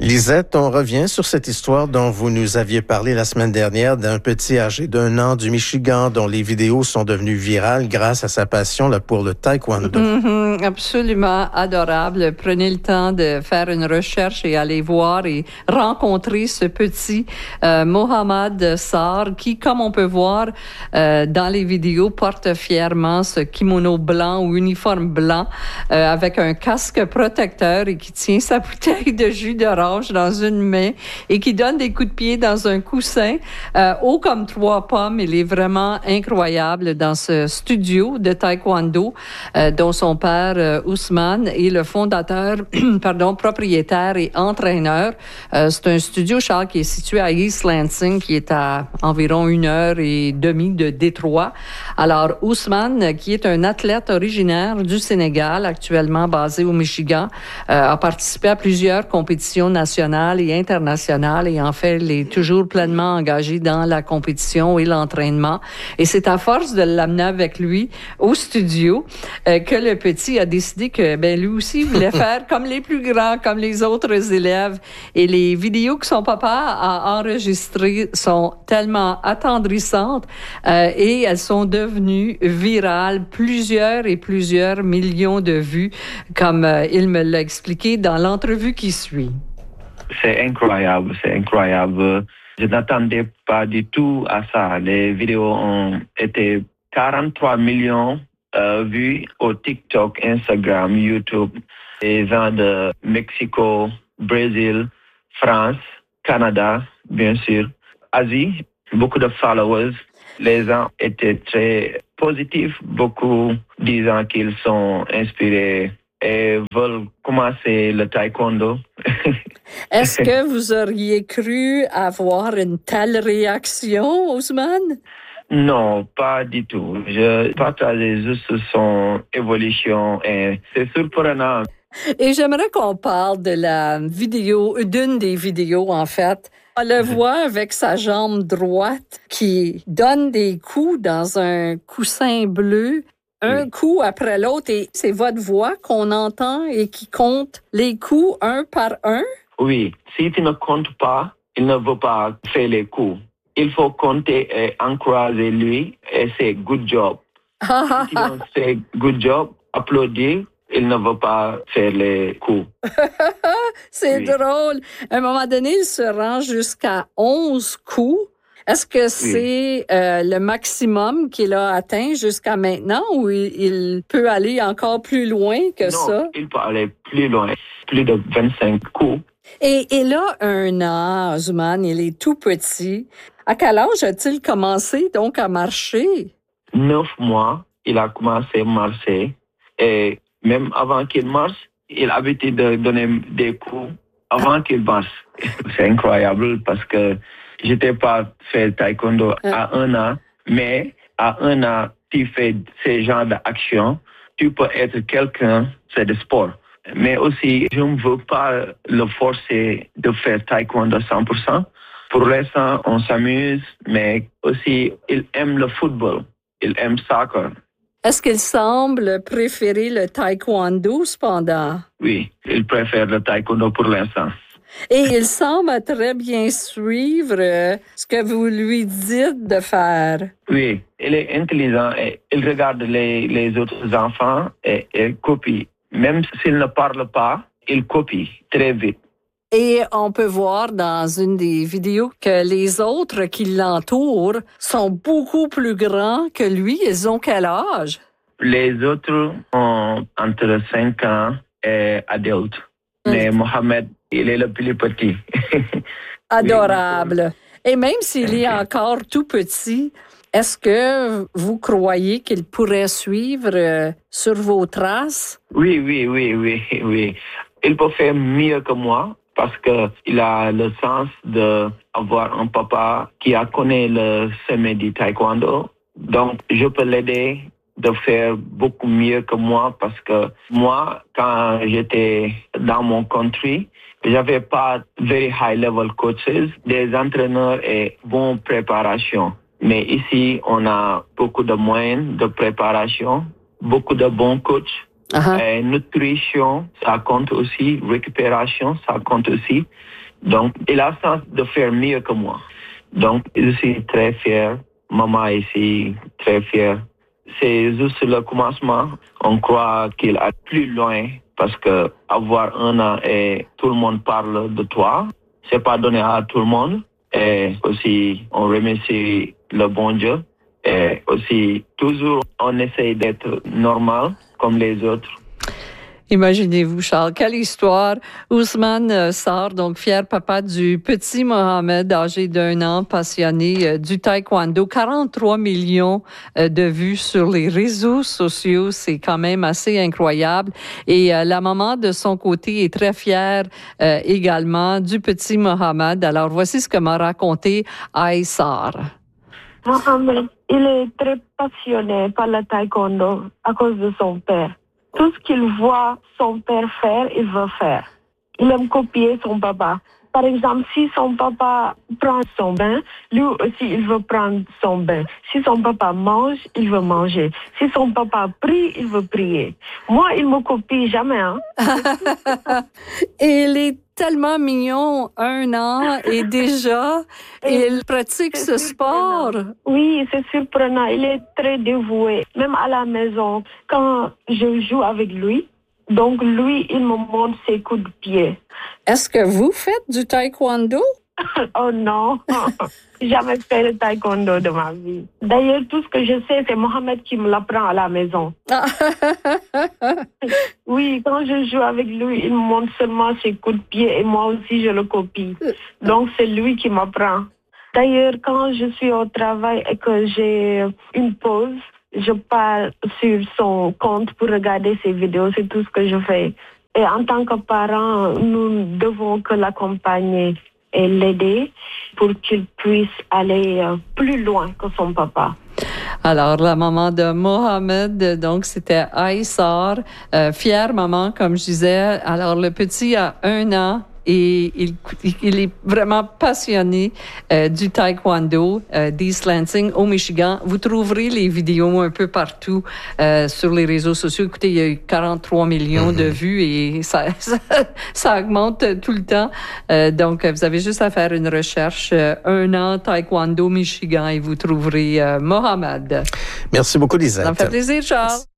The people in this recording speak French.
Lisette, on revient sur cette histoire dont vous nous aviez parlé la semaine dernière d'un petit âgé d'1 an du Michigan dont les vidéos sont devenues virales grâce à sa passion pour le taekwondo. Absolument adorable. Prenez le temps de faire une recherche et aller voir et rencontrer ce petit Mohamed Sarr qui, comme on peut voir dans les vidéos, porte fièrement ce kimono blanc ou uniforme blanc avec un casque protecteur et qui tient sa bouteille de jus d'orange dans une main et qui donne des coups de pied dans un coussin haut comme 3 pommes. Il est vraiment incroyable dans ce studio de taekwondo dont son père Ousmane est le fondateur, propriétaire et entraîneur. C'est un studio, Charles, qui est situé à East Lansing, qui est à environ 1h30 de Détroit. Alors, Ousmane, qui est un athlète originaire du Sénégal, actuellement basé au Michigan, a participé à plusieurs compétitions nationales et internationales et en fait, il est toujours pleinement engagé dans la compétition et l'entraînement. Et c'est à force de l'amener avec lui au studio que le petit a décidé que lui aussi voulait faire comme les plus grands, comme les autres élèves. Et les vidéos que son papa a enregistrées sont tellement attendrissantes et elles sont devenues virales, plusieurs millions de vues, comme il me l'a expliqué dans l'entrevue qui suit. C'est incroyable. Je n'attendais pas du tout à ça. Les vidéos ont été 43 millions vues au TikTok, Instagram, YouTube. Les gens de Mexico, Brésil, France, Canada, bien sûr, Asie, beaucoup de followers. Les gens étaient très positifs, beaucoup disant qu'ils sont inspirés et veulent commencer le taekwondo. Est-ce que vous auriez cru avoir une telle réaction, Ousmane? Non, pas du tout. Je partageais juste son évolution et c'est surprenant. Et j'aimerais qu'on parle de la vidéo, d'une des vidéos en fait. On le voit avec sa jambe droite qui donne des coups dans un coussin bleu. Un coup après l'autre, et c'est votre voix qu'on entend et qui compte les coups un par un? Oui, si tu ne comptes pas, il ne veut pas faire les coups. Il faut compter et encourager lui et c'est good job. Si on fait good job, applaudir, il ne veut pas faire les coups. C'est drôle. À un moment donné, il se rend jusqu'à 11 coups. Est-ce que c'est le maximum qu'il a atteint jusqu'à maintenant ou il peut aller encore plus loin que ça? Non, il peut aller plus loin, plus de 25 coups. Et là, 1 an, Ousmane, il est tout petit. À quel âge a-t-il commencé donc à marcher? 9 mois, il a commencé à marcher. Et même avant qu'il marche, il a l'habitude de donner des coups avant qu'il marche. C'est incroyable parce que je n'étais pas fait taekwondo à 1 an, mais à 1 an, tu fais ces genres d'actions, tu peux être quelqu'un, c'est du sport. Mais aussi, je ne veux pas le forcer de faire taekwondo 100%. Pour l'instant, on s'amuse, mais aussi, il aime le football, il aime soccer. Est-ce qu'il semble préférer le taekwondo cependant? Oui, il préfère le taekwondo pour l'instant. Et il semble très bien suivre ce que vous lui dites de faire. Oui, il est intelligent et il regarde les autres enfants et il copie. Même s'il ne parle pas, il copie très vite. Et on peut voir dans une des vidéos que les autres qui l'entourent sont beaucoup plus grands que lui. Ils ont quel âge? Les autres ont entre 5 ans et adultes. Mais Mohamed, il est le plus petit. Adorable. Et même s'il est encore tout petit, est-ce que vous croyez qu'il pourrait suivre sur vos traces? Oui. Il peut faire mieux que moi parce qu'il a le sens d'avoir un papa qui a connu le sommet du taekwondo. Donc, je peux l'aider de faire beaucoup mieux que moi parce que moi, quand j'étais dans mon country, j'avais pas very high level coaches, des entraîneurs et bonne préparation. Mais ici, on a beaucoup de moyens de préparation, beaucoup de bons coachs Nutrition, ça compte aussi. Récupération, ça compte aussi. Donc, il a le sens de faire mieux que moi. Donc, je suis très fier. Maman est ici, très fière. C'est juste le commencement. On croit qu'il a plus loin parce que avoir 1 an et tout le monde parle de toi, c'est pas donné à tout le monde. Et aussi, on remercie le bon Dieu. Et aussi, toujours, on essaie d'être normal comme les autres. Imaginez-vous, Charles, quelle histoire. Ousmane Sarr, donc fier papa du petit Mohamed, âgé d'1 an, passionné du taekwondo. 43 millions de vues sur les réseaux sociaux, c'est quand même assez incroyable. Et la maman, de son côté, est très fière également du petit Mohamed. Alors, voici ce que m'a raconté Aïe Sarr. Mohamed, il est très passionné par le taekwondo à cause de son père. Tout ce qu'il voit son père faire, il veut faire. Il aime copier son papa. Par exemple, si son papa prend son bain, lui aussi, il veut prendre son bain. Si son papa mange, il veut manger. Si son papa prie, il veut prier. Moi, il me copie jamais. Hein. Il est tellement mignon, 1 an, et déjà, il pratique ce sport. Oui, c'est surprenant. Il est très dévoué. Même à la maison, quand je joue avec lui, donc lui, il me montre ses coups de pied. Est-ce que vous faites du taekwondo? Oh non, jamais fait le taekwondo de ma vie. D'ailleurs, tout ce que je sais, c'est Mohamed qui me l'apprend à la maison. Oui, quand je joue avec lui, il me montre seulement ses coups de pied et moi aussi, je le copie. Donc, c'est lui qui m'apprend. D'ailleurs, quand je suis au travail et que j'ai une pause, je pars sur son compte pour regarder ses vidéos, c'est tout ce que je fais. Et en tant que parents, nous ne devons que l'accompagner et l'aider pour qu'il puisse aller plus loin que son papa. Alors, la maman de Mohamed, donc, c'était Aïe Sarr, fière maman, comme je disais. Alors, le petit a 1 an. Et il est vraiment passionné du taekwondo, d'East Lansing au Michigan. Vous trouverez les vidéos un peu partout sur les réseaux sociaux. Écoutez, il y a eu 43 millions de vues et ça augmente tout le temps. Donc, vous avez juste à faire une recherche 1 an taekwondo Michigan et vous trouverez Mohamed. Merci beaucoup, Lisette. Ça me fait plaisir, Charles.